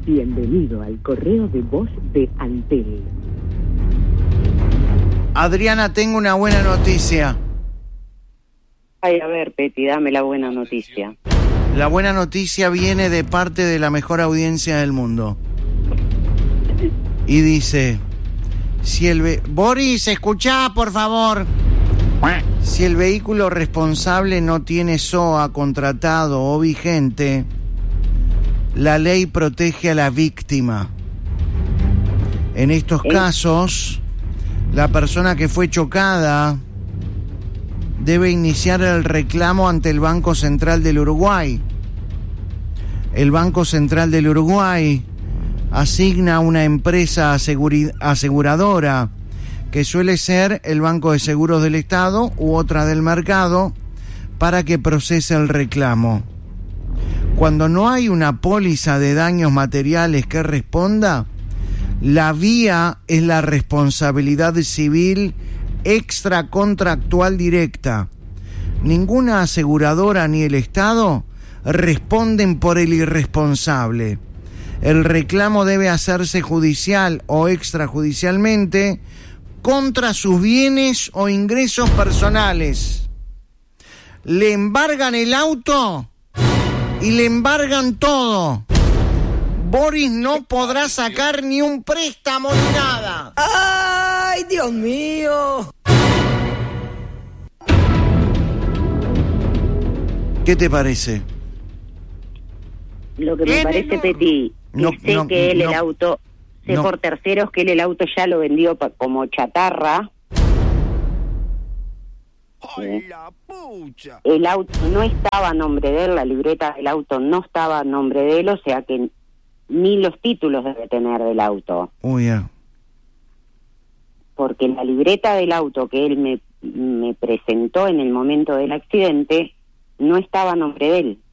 Bienvenido al correo de voz de Antel. Adriana, tengo una buena noticia. Ay, a ver, Peti, dame la buena noticia. La buena noticia viene de parte de la mejor audiencia del mundo. Y dice, Boris, escuchá, por favor. Si el vehículo responsable no tiene SOA contratado o vigente, la ley protege a la víctima. En estos casos, la persona que fue chocada debe iniciar el reclamo ante el Banco Central del Uruguay. El Banco Central del Uruguay asigna a una empresa aseguradora, que suele ser el Banco de Seguros del Estado u otra del mercado, para que procese el reclamo. Cuando no hay una póliza de daños materiales que responda, la vía es la responsabilidad civil extracontractual directa. Ninguna aseguradora ni el Estado responden por el irresponsable. El reclamo debe hacerse judicial o extrajudicialmente contra sus bienes o ingresos personales. Le embargan el auto y le embargan todo. Boris no podrá sacar ni un préstamo ni nada. ¡Ay, Dios mío! ¿Qué te parece? Lo que me parece, Peti, que el auto, sé por terceros que él el auto ya lo vendió como chatarra. ¡Ay, la pucha! El auto no estaba a nombre de él, la libreta del auto no estaba a nombre de él, o sea que ni los títulos debe tener del auto. Porque la libreta del auto que él me presentó en el momento del accidente no estaba a nombre de él.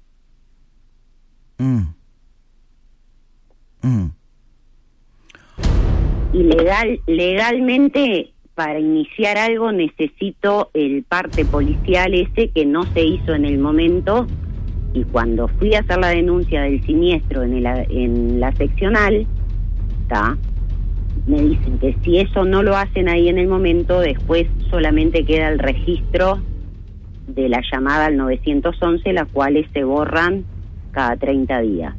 Y legalmente, para iniciar algo necesito el parte policial ese que no se hizo en el momento, y cuando fui a hacer la denuncia del siniestro en la seccional, me dicen que si eso no lo hacen ahí en el momento, después solamente queda el registro de la llamada al 911, las cuales se borran cada 30 días.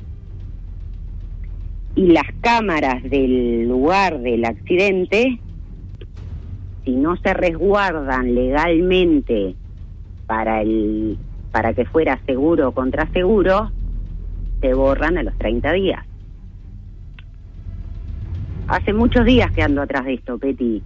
Y las cámaras del lugar del accidente, si no se resguardan legalmente para que fuera seguro o contra seguro, se borran a los 30 días. Hace muchos días que ando atrás de esto, Peti.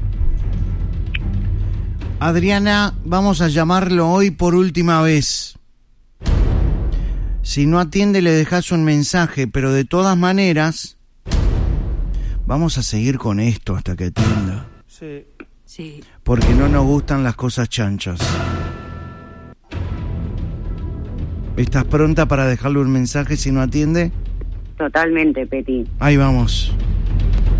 Adriana, vamos a llamarlo hoy por última vez. Si no atiende, le dejas un mensaje, pero de todas maneras, vamos a seguir con esto hasta que atienda. Sí. Porque no nos gustan las cosas chanchas. ¿Estás pronta para dejarle un mensaje si no atiende? Totalmente, Peti. Ahí vamos.